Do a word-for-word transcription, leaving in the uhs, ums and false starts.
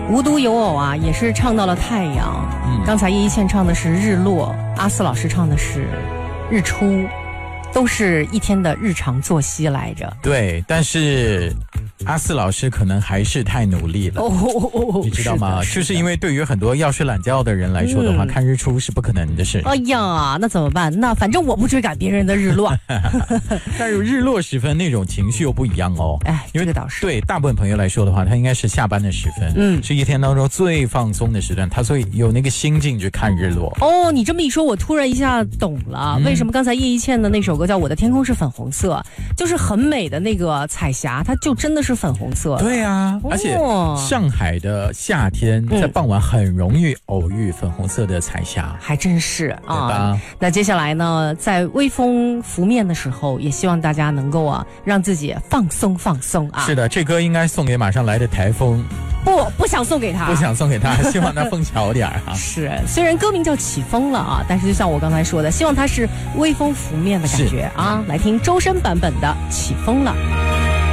无独有偶啊，也是唱到了太阳。嗯，刚才叶一茜唱的是日落，阿四老师唱的是日出，都是一天的日常作息来着。 对，但是阿四老师可能还是太努力了，哦、你知道吗？是就是因为对于很多要睡懒觉的人来说的话，嗯、看日出是不可能的事。 哎呀，那怎么办？那反正我不追赶别人的日落。 但是日落时分那种情绪又不一样哦。 哎，因为这个倒是对大部分朋友来说的话，他应该是下班的时分，嗯，是一天当中最放松的时段，他所以有那个心境去看日落。 哦，你这么一说，我突然一下懂了，嗯、为什么刚才叶一茜的那首歌叫《我的天空是粉红色》，就是很美的那个彩霞，它就真的是粉红色。 对啊，而且上海的夏天在傍晚很容易偶遇粉红色的彩霞， 还真是啊。 对吧？ 那接下来呢，在微风拂面的时候，也希望大家能够啊，让自己放松放松啊。 是的，这歌应该送给马上来的台风。 不，不想送给他， 不想送给他，希望他风小点啊。 是，虽然歌名叫起风了啊，但是就像我刚才说的，希望它是微风拂面的感觉啊。来听周深版本的《起风了》。